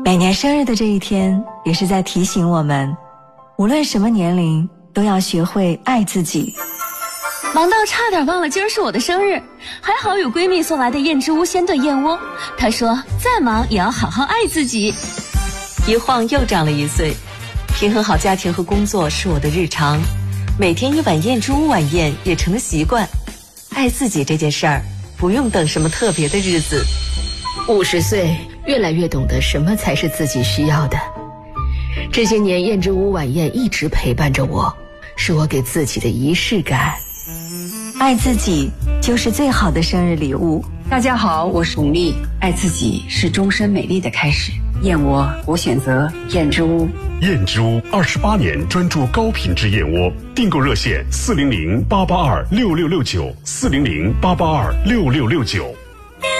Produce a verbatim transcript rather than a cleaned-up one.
每年生日的这一天，也是在提醒我们，无论什么年龄，都要学会爱自己。 忙到差点忘了今儿是我的生日，还好有闺蜜送来的燕之屋鲜炖燕窝。她说再忙也要好好爱自己。 一晃又长了一岁，平衡好家庭和工作是我的日常，每天一碗燕之屋晚宴也成了习惯。爱自己这件事儿，不用等什么特别的日子。 五十岁，越来越懂得什么才是自己需要的。这些年，燕之屋晚宴一直陪伴着我，是我给自己的仪式感。 爱自己就是最好的生日礼物。 大家好，我是巩俐。爱自己是终身美丽的开始。燕窝，我选择燕之屋。 燕之屋二十八年专注高品质燕窝，订购热线四零零八八二六六六九四零零八八二六六六九。